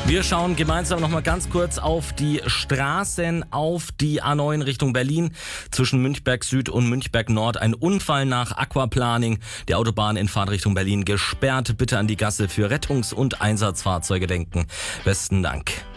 Wir schauen gemeinsam noch mal ganz kurz auf die Straßen, auf die A9 Richtung Berlin. Zwischen Münchberg Süd und Münchberg Nord ein Unfall nach Aquaplaning. Die Autobahn in Fahrtrichtung Berlin gesperrt. Bitte an die Gasse für Rettungs- und Einsatzfahrzeuge denken. Besten Dank.